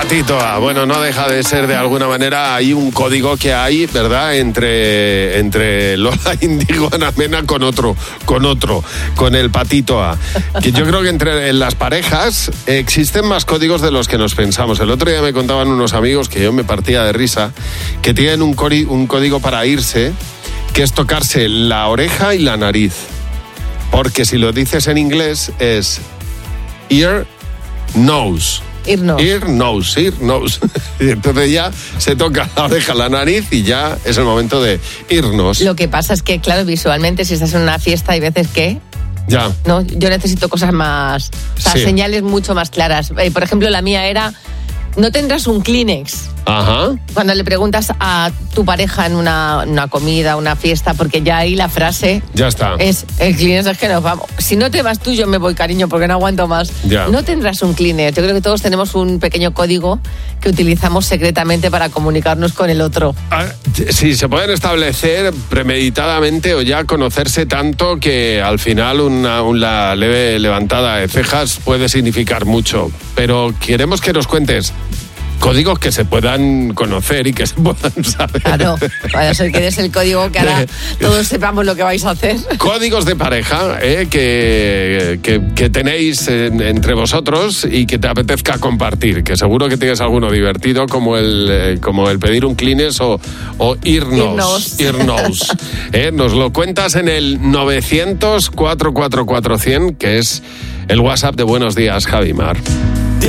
Patito A. Bueno, no deja de ser de alguna manera hay un código que hay, ¿verdad? Entre Lola Índigo, Ana Mena con el Patito A. Que yo creo que en las parejas existen más códigos de los que nos pensamos. El otro día me contaban unos amigos que yo me partía de risa, que tienen un código para irse, que es tocarse la oreja y la nariz. Porque si lo dices en inglés es ear, nose. Ear nose. Y entonces ya se toca la oreja, la nariz y ya es el momento de irnos. Lo que pasa es que, claro, visualmente, si estás en una fiesta, hay veces que... Ya. No, yo necesito cosas más... O sea, señales mucho más claras. Por ejemplo, la mía era... ¿No tendrás un Kleenex? Ajá. Cuando le preguntas a tu pareja en una comida, una fiesta, porque ya ahí la frase... Ya está. Es, el Kleenex es que nos vamos. Si no te vas tú, yo me voy, cariño, porque no aguanto más. Ya. No tendrás un Kleenex. Yo creo que todos tenemos un pequeño código que utilizamos secretamente para comunicarnos con el otro. Sí, se pueden establecer premeditadamente o ya conocerse tanto que al final una leve levantada de cejas puede significar mucho. Pero queremos que nos cuentes códigos que se puedan conocer y que se puedan saber. Claro, vaya a ser que des el código que ahora todos sepamos lo que vais a hacer. Códigos de pareja que tenéis entre vosotros y que te apetezca compartir, que seguro que tienes alguno divertido como el pedir un Kleenex o irnos. Nos lo cuentas en el 900 444 100, que es el WhatsApp de Buenos Días, Javi Mar.